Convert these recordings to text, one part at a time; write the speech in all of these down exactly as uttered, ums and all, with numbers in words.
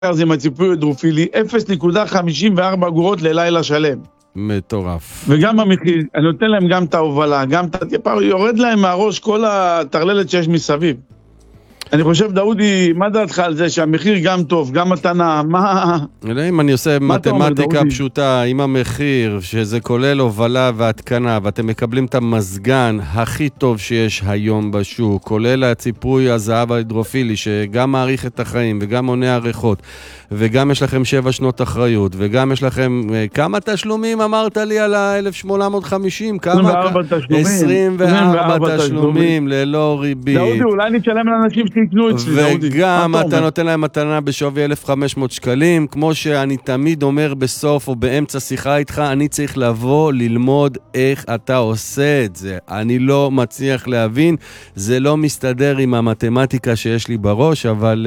אז עם הציפוי הידרופילי, אפס נקודה חמישים וארבע אגורות ללילה שלם. מטורף. וגם המחיר, אני נותן להם גם את ההובלה, גם את הטיפר, יורד להם מהראש כל התרללת שיש מסביב. אני חושב, דאודי, מה דעתך על זה שהמחיר גם טוב, גם מתנה, מה... אם אני עושה מתמטיקה פשוטה, עם המחיר, שזה כולל הובלה והתקנה, ואתם מקבלים את המזגן הכי טוב שיש היום בשוק, כולל הציפוי הזהב ההידרופילי, שגם מעריך את החיים, וגם עונה עריכות, וגם יש לכם שבע שנות אחריות, וגם יש לכם, כמה תשלומים אמרת לי על ה-אלף שמונה מאות וחמישים? עשרים וארבע תשלומים. עשרים וארבע תשלומים, ללא ריבית. דאודי, אולי נשלם לאנשים שיקנו אצלי, דאודי. וגם אתה נותן להם מתנה בשווי אלף וחמש מאות שקלים, כמו שאני תמיד אומר בסוף או באמצע שיחה איתך, אני צריך לבוא ללמוד איך אתה עושה את זה. אני לא מצליח להבין, זה לא מסתדר עם המתמטיקה שיש לי בראש, אבל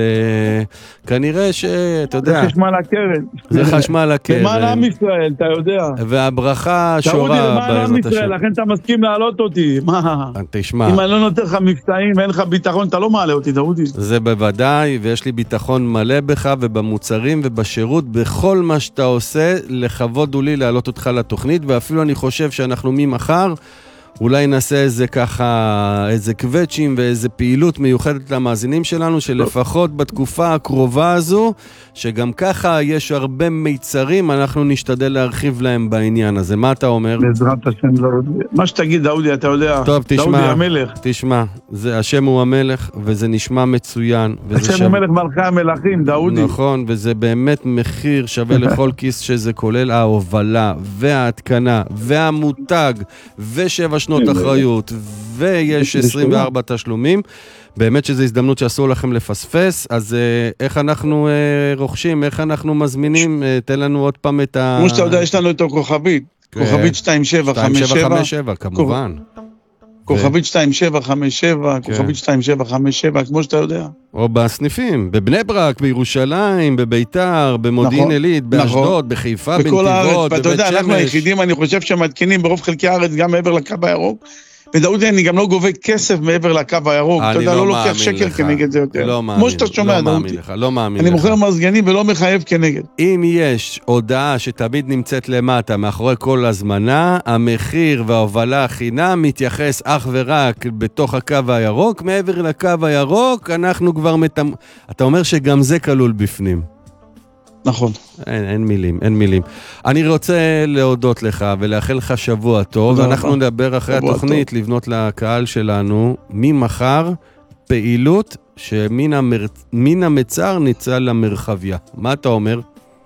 uh, כנראה שאתה יודע... זה חשמל הקרן. זה חשמל הקרן. למען עם ישראל, אתה יודע. והברכה שורה בעזרת השם. לכן אתה מסכים להעלות אותי. מה? תשמע. אם אני לא נותן לך מבצעים ואין לך ביטחון, אתה לא מעלה אותי, דאודי. זה בוודאי, ויש לי ביטחון מלא בך ובמוצרים ובשירות, בכל מה שאתה עושה, לכבוד הוא לי להעלות אותך לתוכנית, ואפילו אני חושב שאנחנו ממחר, אולי נעשה איזה ככה, איזה קווצ'ים ואיזה פעילות מיוחדת למאזינים שלנו, שלפחות בתקופה הקרובה הזו, שגם ככה יש הרבה מיצרים, אנחנו נשתדל להרחיב להם בעניין הזה. מה אתה אומר? בעזרת השם, דאודי. מה שתגיד, דאודי, אתה יודע, טוב, תשמע, דאודי המלך. תשמע, זה, השם הוא המלך, וזה נשמע מצוין. השם שו... הוא מלך מלכי המלכים, דאודי. נכון, וזה באמת מחיר שווה לכל כיס, שזה כולל ההובלה, וההתקנה, והמותג, ושבע שנות אחריות, ויש עשרים וארבע תשלומים. באמת שזו הזדמנות שאסור לכם לפספס, אז איך אנחנו רוכשים, איך אנחנו מזמינים, תן לנו עוד פעם את ה... כמו שאתה יודע, יש לנו את הכוכבית, כוכבית שתיים שבע חמש שבע, כמובן. כוכבית שתיים שבע חמש שבע, כוכבית שתיים שבע חמש שבע, כמו שאתה יודע. או בסניפים, בבני ברק, בירושלים, בביתר, במודיעין עילית, באשדוד, בחיפה, בנתיבות, ואתה יודע, אנחנו היחידים, אני חושב שמתקינים ברוב חלקי הארץ, גם מעבר לקו הירוק, ודאודי, אני גם לא גובה כסף מעבר לקו הירוק, אתה יודע, לא לוקח שקל כנגד זה יותר. לא מאמין, כמו שאתה שומע, דאודי. לא מאמין לך. אני מוכר מזגנים ולא מחייב כנגד. אם יש הודעה שתמיד נמצאת למטה, מאחורי כל הזמנה, המחיר וההובלה החינם מתייחס אך ורק בתוך הקו הירוק, מעבר לקו הירוק, אנחנו כבר מתמ... אתה אומר שגם זה כלול בפנים. נכון. אין, אין מילים, אין מילים. אני רוצה להודות לך ולאחל לך שבוע טוב, ואנחנו נדבר אחרי התוכנית טוב. לבנות לקהל שלנו ממחר פעילות שמן המר... מן המצר ניצל למרחביה. מה אתה אומר?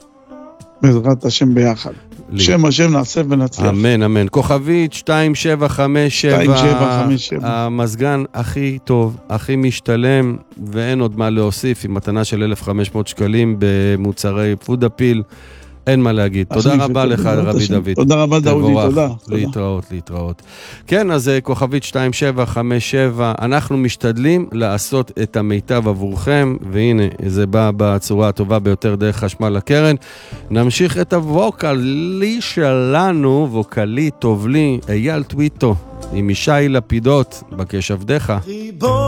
בעזרת השם ביחד. לי. שם השם נעשה ונצליח. אמן, אמן. כוכבית שתיים שבע חמש שבע, שתיים שבע חמש שבע. המזגן הכי טוב, הכי משתלם, ואין עוד מה להוסיף, עם מתנה של אלף וחמש מאות שקלים במוצרי פודאפיל. אין מה להגיד. תודה רבה לך, רבי דוד. תודה רבה, דאודי, תודה. להתראות, להתראות. כן, אז כוכבית שתיים שבע חמש שבע, אנחנו משתדלים לעשות את המיטב עבורכם, והנה, זה בא בצורה הטובה ביותר דרך חשמל הקרן. נמשיך את הווקלי שלנו, ווקלי טוב לי, אייל טוויטו, עם ישי לפידות, בקש עבדך.